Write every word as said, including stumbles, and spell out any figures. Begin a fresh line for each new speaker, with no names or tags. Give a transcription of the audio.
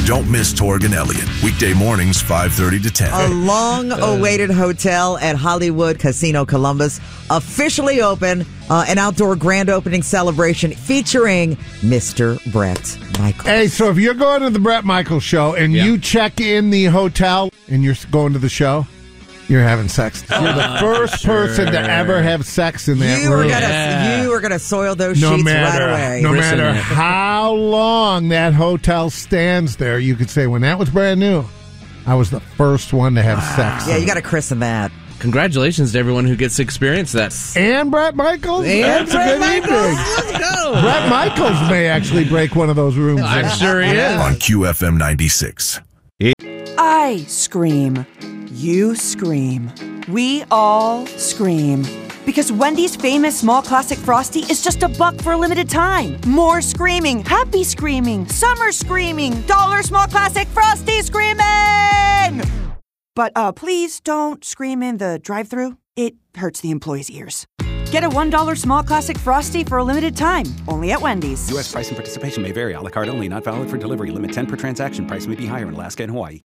Don't miss Torg and Elliott. Weekday mornings, five thirty to ten.
A long-awaited hotel at Hollywood Casino Columbus officially open. Uh, an outdoor grand opening celebration featuring Mister Bret Michaels.
Hey, so if you're going to the Bret Michaels show and yeah. you check in the hotel and you're going to the show, you're having sex. You're the first sure. person to ever have sex in that
you
room.
Are gonna, yeah. You are going to soil those
no
sheets
matter,
right away.
No matter how long that hotel stands there, you could say, when that was brand new, I was the first one to have wow. sex.
Yeah, you got to christen that.
Congratulations to everyone who gets to experience that.
And Bret Michaels?
And
That's
Bret
a good
Michaels.
evening.
Let's go.
Bret Michaels may actually break one of those rooms.
I'm sure he is.
On Q F M ninety-six.
I scream. You scream. We all scream. Because Wendy's famous small classic Frosty is just a buck for a limited time. More screaming, happy screaming, summer screaming, dollar small classic Frosty screaming! But uh, please don't scream in the drive-thru. It hurts the employees' ears. Get a one dollar small classic Frosty for a limited time, only at Wendy's.
U S price and participation may vary. A la carte only, not valid for delivery. Limit ten per transaction. Price may be higher in Alaska and Hawaii.